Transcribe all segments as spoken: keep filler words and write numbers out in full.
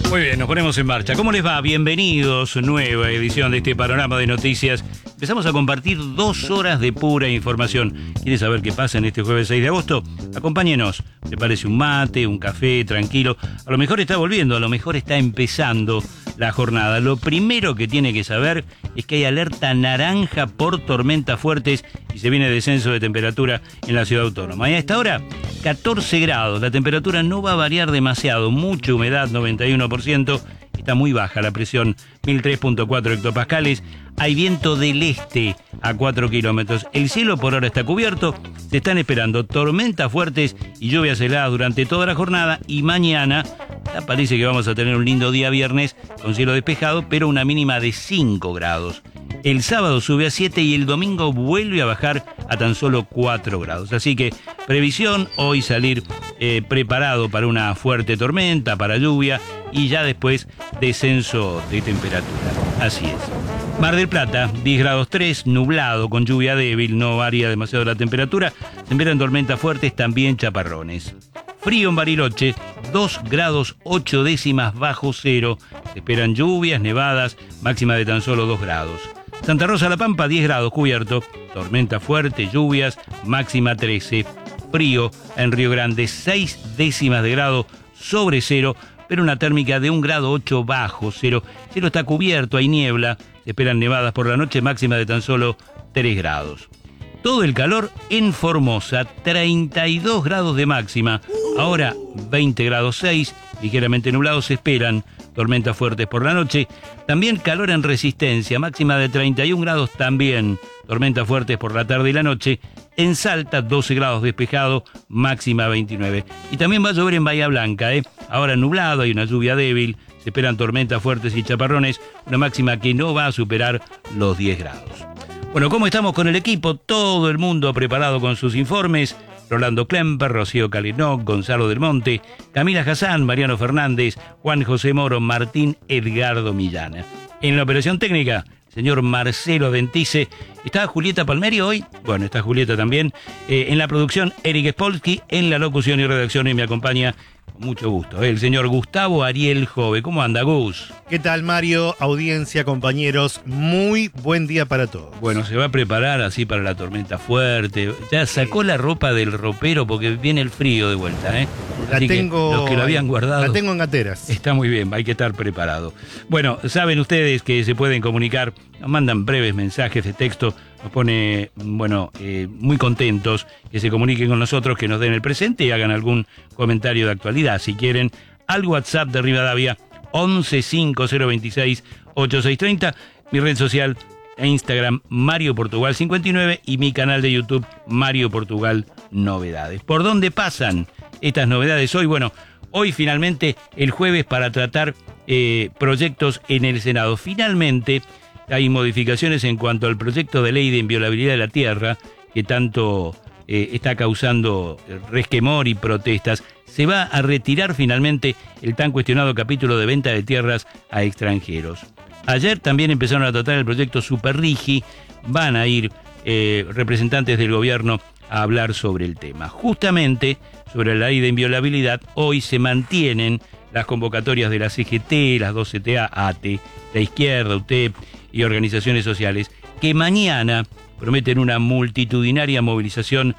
Muy bien, nos ponemos en marcha. ¿Cómo les va? Bienvenidos, nueva edición de este panorama de noticias. Empezamos a compartir dos horas de pura información. ¿Quiere saber qué pasa en este jueves seis de agosto? Acompáñenos. Prepárese un mate, un café, tranquilo. A lo mejor está volviendo, a lo mejor está empezando la jornada. Lo primero que tiene que saber es que hay alerta naranja por tormentas fuertes y se viene descenso de temperatura en la ciudad autónoma. Y a esta hora, catorce grados. La temperatura no va a variar demasiado. Mucha humedad, noventa y uno por ciento. Está muy baja la presión, mil tres punto cuatro hectopascales. Hay viento del este a cuatro kilómetros. El cielo por ahora está cubierto. Se están esperando tormentas fuertes y lluvias heladas durante toda la jornada. Y mañana ya parece que vamos a tener un lindo día viernes con cielo despejado, pero una mínima de cinco grados. El sábado sube a siete y el domingo vuelve a bajar a tan solo cuatro grados. Así que previsión, hoy salir eh, preparado para una fuerte tormenta, para lluvia y ya después descenso de temperatura. Así es. Mar del Plata, diez grados tres, nublado con lluvia débil, no varía demasiado la temperatura. Se esperan tormentas fuertes, también chaparrones. Frío en Bariloche, dos grados ocho décimas bajo cero. Se esperan lluvias, nevadas, máxima de tan solo dos grados. Santa Rosa La Pampa, diez grados cubierto, tormenta fuerte, lluvias, máxima trece. Frío en Río Grande, seis décimas de grado sobre cero, pero una térmica de un grado ocho bajo cero. El cielo está cubierto, hay niebla, se esperan nevadas por la noche, máxima de tan solo tres grados. Todo el calor en Formosa, treinta y dos grados de máxima, ahora veinte grados seis, ligeramente nublados se esperan. Tormentas fuertes por la noche. También calor en Resistencia, máxima de treinta y un grados también. Tormentas fuertes por la tarde y la noche. En Salta, doce grados despejado, máxima veintinueve. Y también va a llover en Bahía Blanca, ¿eh? Ahora nublado, hay una lluvia débil. Se esperan tormentas fuertes y chaparrones. Una máxima que no va a superar los diez grados. Bueno, ¿cómo estamos con el equipo? Todo el mundo preparado con sus informes. Rolando Klemper, Rocío Calinó, Gonzalo del Monte, Camila Hassan, Mariano Fernández, Juan José Moro, Martín Edgardo Millán. En la operación técnica, señor Marcelo Dentice. ¿Está Julieta Palmeri hoy? Bueno, está Julieta también. Eh, en la producción, Eric Spolsky. En la locución y redacción, y me acompaña con mucho gusto el señor Gustavo Ariel Jove. ¿Cómo anda, Gus? ¿Qué tal, Mario? Audiencia, compañeros. Muy buen día para todos. Bueno, se va a preparar así para la tormenta fuerte. Ya sacó la ropa del ropero porque viene el frío de vuelta, ¿eh? La así tengo. Que los que lo habían guardado. La tengo en gateras. Está muy bien, hay que estar preparado. Bueno, saben ustedes que se pueden comunicar, nos mandan breves mensajes de texto, nos pone, bueno, eh, muy contentos que se comuniquen con nosotros, que nos den el presente y hagan algún comentario de actualidad. Si quieren, al WhatsApp de Rivadavia, once cinco cero veintiséis ochenta y seis treinta, mi red social e Instagram, Mario Portugal cincuenta y nueve, y mi canal de YouTube, Mario Portugal Novedades. ¿Por dónde pasan estas novedades hoy? Bueno, hoy finalmente, el jueves, para tratar eh, proyectos en el Senado. Finalmente, hay modificaciones en cuanto al proyecto de ley de inviolabilidad de la tierra, que tanto eh, está causando resquemor y protestas. Se va a retirar finalmente el tan cuestionado capítulo de venta de tierras a extranjeros. Ayer también empezaron a tratar el proyecto Superrigi. Van a ir eh, representantes del gobierno a hablar sobre el tema. Justamente sobre la ley de inviolabilidad, hoy se mantienen las convocatorias de la C G T, las dos C T A, A T E, la izquierda, U T E P y organizaciones sociales, que mañana prometen una multitudinaria movilización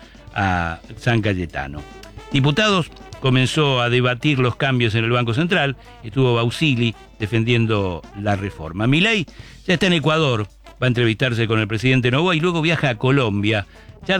a San Cayetano. Diputados comenzó a debatir los cambios en el Banco Central, estuvo Bausili defendiendo la reforma. Milei ya está en Ecuador, va a entrevistarse con el presidente Noboa y luego viaja a Colombia.